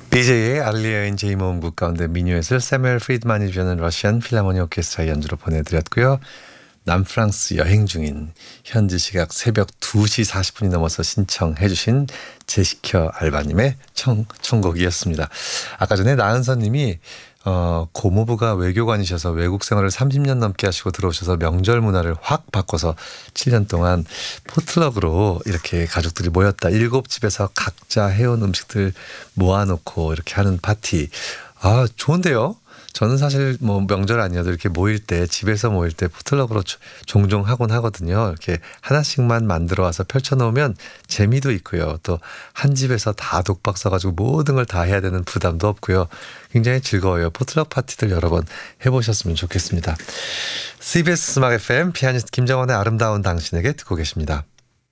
BJ의 알리아인 제이모음곡 가운데 미뉴엣을 세뮤얼 프리드만이 주는 러시안 필하모니 오케스트라의 연주로 보내드렸고요. 남프랑스 여행 중인 현지 시각 새벽 2시 40분이 넘어서 신청해 주신 제시켜 알바님의 청곡이었습니다. 아까 전에 나은선 님이 고모부가 외교관이셔서 외국 생활을 30년 넘게 하시고 들어오셔서 명절 문화를 확 바꿔서 7년 동안 포틀럭으로 이렇게 가족들이 모였다. 7집에서 각자 해온 음식들 모아놓고 이렇게 하는 파티. 아, 좋은데요? 저는 사실 뭐 명절 아니어도 이렇게 모일 때 집에서 모일 때 포틀럭으로 종종 하곤 하거든요. 이렇게 하나씩만 만들어 와서 펼쳐놓으면 재미도 있고요. 또 한 집에서 다 독박 써가지고 모든 걸 다 해야 되는 부담도 없고요. 굉장히 즐거워요. 포틀럭 파티들 여러 번 해보셨으면 좋겠습니다. CBS 음악 FM 피아니스트 김정원의 아름다운 당신에게 듣고 계십니다.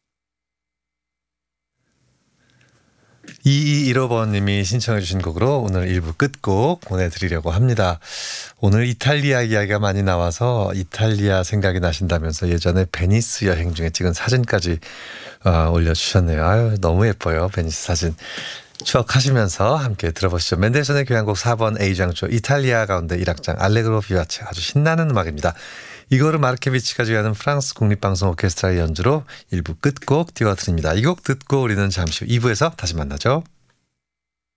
2215번님이 신청해 주신 곡으로 오늘 1부 끝곡 보내드리려고 합니다. 오늘 이탈리아 이야기가 많이 나와서 이탈리아 생각이 나신다면서 예전에 베니스 여행 중에 찍은 사진까지 올려주셨네요. 아유, 너무 예뻐요. 베니스 사진. 추억하시면서 함께 들어보시죠. 맨델슨의 교향곡 4번 A장조 이탈리아 가운데 1악장 알레그로 비와체 아주 신나는 음악입니다. 이고르 마르케비치가 주연하는 프랑스 국립방송 오케스트라의 연주로 1부 끝곡 띄워드립니다. 이 곡 듣고 우리는 잠시 후 2부에서 다시 만나죠.